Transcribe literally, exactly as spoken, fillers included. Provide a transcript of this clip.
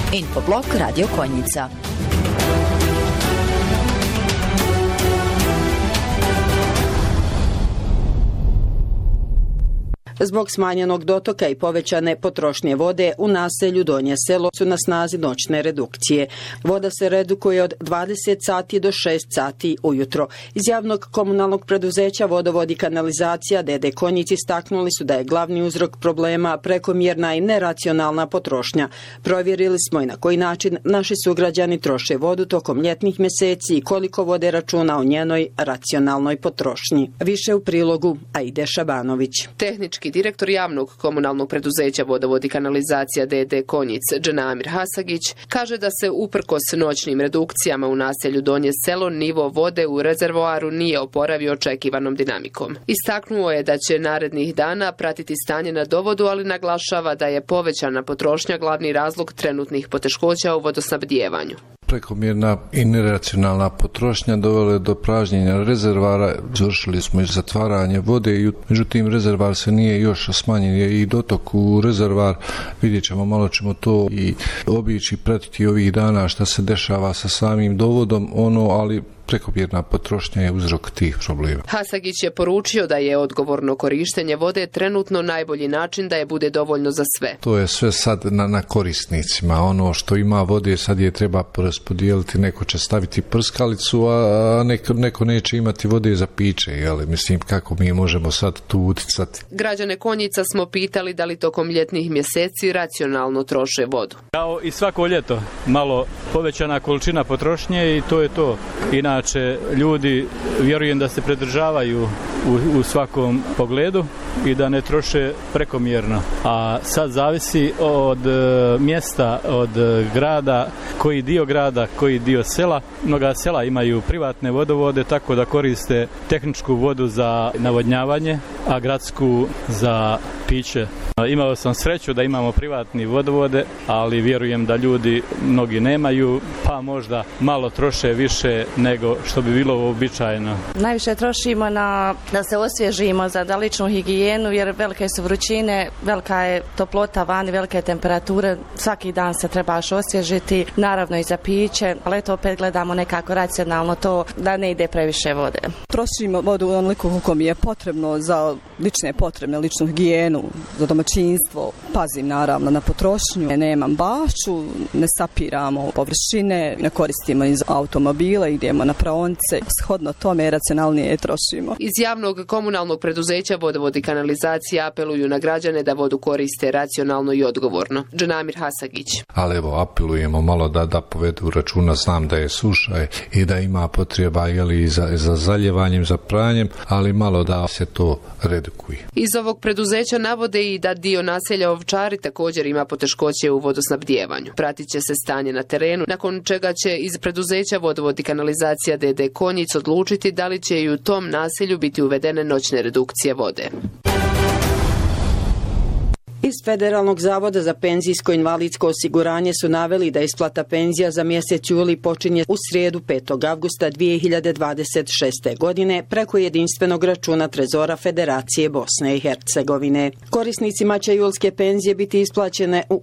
Infoblog Radio Konjica. Zbog smanjenog dotoka i povećane potrošnje vode u naselju Donje Selo su na snazi noćne redukcije. Voda se redukuje od dvadeset sati do šest sati ujutro. Iz javnog komunalnog preduzeća Vodovod i kanalizacija D D Konjic istaknuli su da je glavni uzrok problema prekomjerna i neracionalna potrošnja. Provjerili smo i na koji način naši sugrađani troše vodu tokom ljetnih mjeseci i koliko vode računa o njenoj racionalnoj potrošnji. Više u prilogu Aide Šabanović. Tehnički direktor javnog komunalnog preduzeća Vodovod i kanalizacija D D Konjic Dženamir Hasagić kaže da se uprkos noćnim redukcijama u naselju Donje Selo nivo vode u rezervoaru nije oporavio očekivanom dinamikom. Istaknuo je da će narednih dana pratiti stanje na dovodu, ali naglašava da je povećana potrošnja glavni razlog trenutnih poteškoća u vodosnabdijevanju. Prekomjerna i neracionalna potrošnja dovela je do pražnjenja rezervara. Završili smo i zatvaranje vode, međutim rezervar se nije još smanjen i dotok u rezervar. Vidjet ćemo, malo ćemo to i obići, pratiti ovih dana šta se dešava sa samim dovodom, ono, ali prekomjerna potrošnja je uzrok tih problema. Hasagić je poručio da je odgovorno korištenje vode trenutno najbolji način da je bude dovoljno za sve. To je sve sad na, na korisnicima. Ono što ima vode sad je treba raspodijeliti, neko će staviti prskalicu, a neko, neko neće imati vode za piće. Jel? Mislim, kako mi možemo sad tu uticati? Građane Konjica smo pitali da li tokom ljetnih mjeseci racionalno troše vodu. Kao i svako ljeto, malo povećana količina potrošnje i to je to. Ina Inače, ljudi vjerujem da se pridržavaju u, u svakom pogledu i da ne troše prekomjerno. A sad zavisi od e, mjesta, od e, grada, koji dio grada, koji dio sela. Mnoga sela imaju privatne vodovode, tako da koriste tehničku vodu za navodnjavanje, a gradsku za piće. Imao sam sreću da imamo privatni vodovode, ali vjerujem da ljudi mnogi nemaju, pa možda malo troše više nego što bi bilo uobičajeno. Najviše trošimo na da se osvježimo za ličnu higijenu, jer velike su vrućine, velika je toplota vani, velike temperature, svaki dan se trebaš osvježiti, naravno i za piće, ali to opet gledamo nekako racionalno to da ne ide previše vode. Trošimo vodu onoliko koliko mi je potrebno za lične potrebe, ličnu higijenu, za domaćinstvo. Pazim naravno na potrošnju, nemam bašću, ne sapiramo površine, ne koristimo iz automobila, idemo na praonice, shodno tome racionalnije trošimo. Iz javnog komunalnog preduzeća Vodovod i kanalizacija apeluju na građane da vodu koriste racionalno i odgovorno. Dženamir Hasagić. Ali evo, apelujemo malo da, da povedu računa, znam da je suša i da ima potreba jeli, za, za zaljevanjem, za pranjem, ali malo da se to redukuje. Iz ovog preduzeća navode i da dio naselja Ovčari također ima poteškoće u vodosnabdijevanju. Pratit će se stanje na terenu, nakon čega će iz preduzeća Vodovod i kanalizacija D D Konjic odlučiti da li će i u tom naselju biti uvedene noćne redukcije vode. Iz Federalnog zavoda za penzijsko invalidsko osiguranje su naveli da isplata penzija za mjesec juli počinje u srijedu petog avgusta dvije hiljade dvadeset šeste. godine preko jedinstvenog računa Trezora Federacije Bosne i Hercegovine. Korisnicima će julske penzije biti isplaćene u